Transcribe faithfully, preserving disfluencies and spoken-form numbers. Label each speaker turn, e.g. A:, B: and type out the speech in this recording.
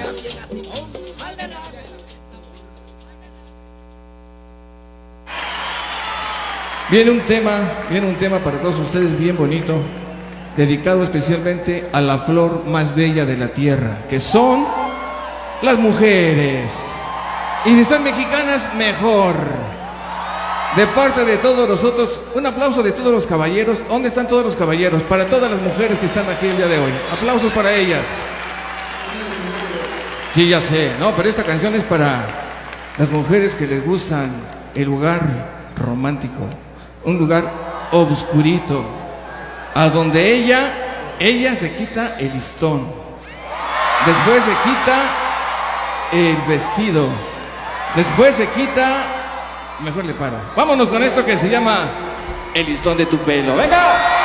A: Viene un tema, viene un tema para todos ustedes bien bonito, dedicado especialmente a la flor más bella de la tierra, que son las mujeres. Y si son mexicanas, mejor. De parte de todos nosotros, un aplauso de todos los caballeros. ¿Dónde están todos los caballeros? Para todas las mujeres que están aquí el día de hoy. Aplausos para ellas. Sí, ya sé, no, pero esta canción es para las mujeres que les gustan el lugar romántico, un lugar obscurito, a donde ella, ella se quita el listón, después se quita el vestido, después se quita, mejor le paro. Vámonos con esto que se llama el listón de tu pelo. ¡Venga!